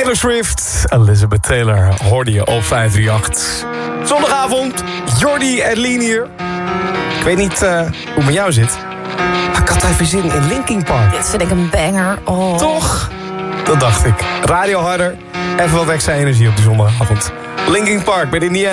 Taylor Swift, Elizabeth Taylor, hoorde je op 538. Zondagavond, Jordi en Lien hier. Ik weet niet hoe het met jou zit, maar ik had even zin in Linkin Park. Dit vind ik een banger. Oh. Toch? Dat dacht ik. Radio harder, even wat extra energie op de zondagavond. Linkin Park, bij de